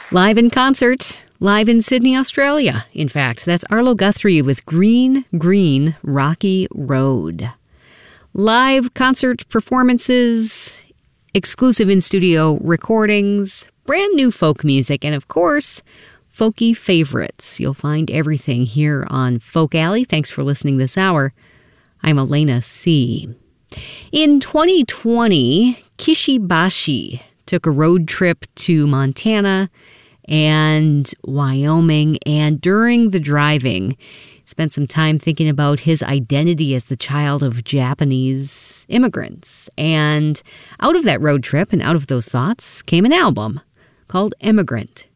Live in concert, live in Sydney, Australia. In fact, that's Arlo Guthrie with Green, Green, Rocky Road. Live concert performances, exclusive in-studio recordings, brand new folk music, and of course, folky favorites. You'll find everything here on Folk Alley. Thanks for listening this hour. I'm Elena C. In 2020, Kishibashi took a road trip to Montana and Wyoming, and during the driving, spent some time thinking about his identity as the child of Japanese immigrants. And out of that road trip and out of those thoughts came an album called Emigrant.